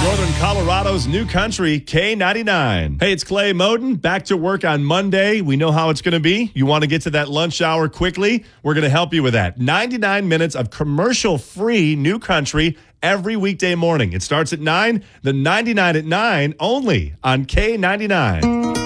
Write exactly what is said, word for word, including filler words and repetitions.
Northern Colorado's new country, K ninety-nine. Hey, it's Clay Moden. Back to work on Monday. We know how it's going to be. You want to get to that lunch hour quickly? We're going to help you with that. ninety-nine minutes of commercial-free new country every weekday morning. It starts at nine, the ninety-nine at nine, only on K ninety-nine.